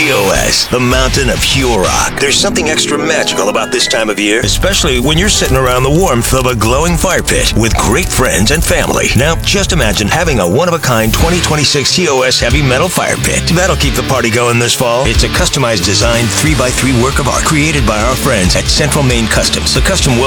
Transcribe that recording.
TOS, the mountain of pure rock. There's something extra magical about this time of year, especially when you're sitting around the warmth of a glowing fire pit with great friends and family. Now, just imagine having a one-of-a-kind 2026 TOS heavy metal fire pit. That'll keep the party going this fall. It's a customized design 3x3 work of art created by our friends at Central Maine Customs. The custom